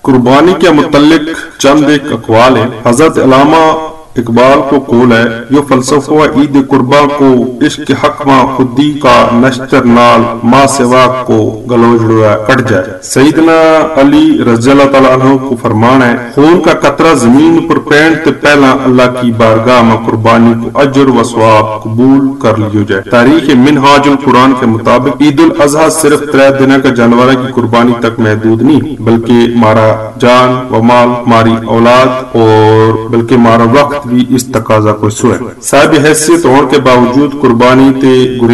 कुर्बानी के मुतल्लिक चंद एक अकवाल है। हजरत अल्लामा इकबाल को कौल है, यो फलसफा ईद कुर्बा को इश्क हक मां खुदी का नश्तर नाल मां सेवा को गलोजड़ा कट जाए। सईदना अली रज़ियल्लाहु तआला अन्हु को फरमान है, खून का कतरा जमीन पर पैण ते पहला अल्लाह की बारगाह में कुर्बानी को अजर व सवाब कबूल कर लियो जाए। तारीख मिनहाजुल कुरान के मुताबिक ईद उल अजहा सिर्फ 3 दिन का जानवर की कुर्बानी तक महदूद नहीं, बल्कि मारा जान व माल, मारी औलाद और बल्कि मारा वक्त भी इस तकाजा को है। साहिब हैसियत होने के बावजूद कुर्बानी ते